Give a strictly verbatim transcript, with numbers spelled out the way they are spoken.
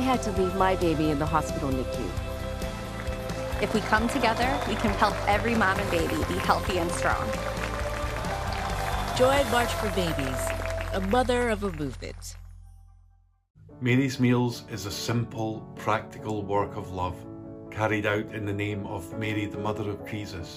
had to leave my baby in the hospital N I C U. If we come together, we can help every mom and baby be healthy and strong. Join March for Babies, a mother of a movement. Mary's Meals is a simple, practical work of love carried out in the name of Mary, the Mother of Jesus.